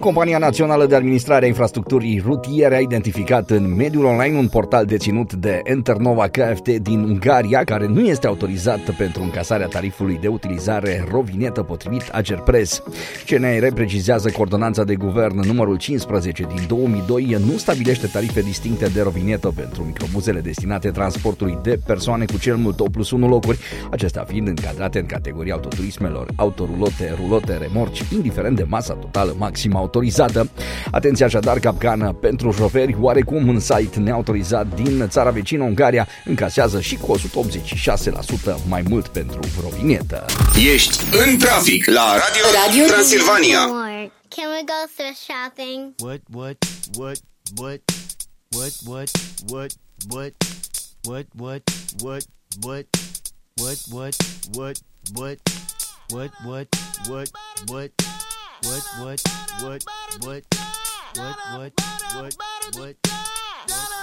Compania Națională de Administrare a Infrastructurii Rutiere a identificat în mediul online un portal deținut de Internova Kft. Din Ungaria, care nu este autorizat pentru încasarea tarifului de utilizare rovinetă potrivit Agerpres. CNR precizează că ordonanța de guvern numărul 15 din 2002 nu stabilește tarife distincte de rovinetă pentru microbuzele destinate transportului de persoane cu cel mult 8+1 locuri, acestea fiind încadrate în categoria autoturismelor, autorulote, rulote, remorci, indiferent de masa totală maximă autorizată. Atenție așadar, capcană pentru șoferi, oarecum un site neautorizat din țara vecină Ungaria încasează și cu 186% mai mult pentru rovinetă. Ești în trafic la Radio Transilvania. Can we go thrift shopping? What?